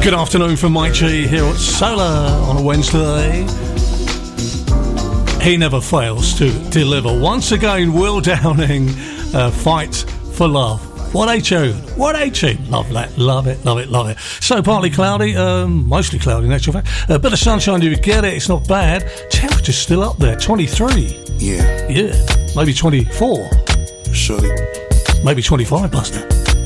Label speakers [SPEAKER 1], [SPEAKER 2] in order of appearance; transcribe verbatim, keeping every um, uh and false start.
[SPEAKER 1] Good afternoon from Mike G here at Solar on a Wednesday. He never fails to deliver. Once again, Will Downing, uh, Fight for Love. What a tune. What a tune. Love that. Love it. Love it. Love it. So partly cloudy, um, mostly cloudy in actual fact. A bit of sunshine, you get it. It's not bad. Temperature's still up there. twenty-three.
[SPEAKER 2] Yeah.
[SPEAKER 1] Yeah. Maybe twenty-four.
[SPEAKER 2] Shorty.
[SPEAKER 1] Maybe twenty-five, Buster.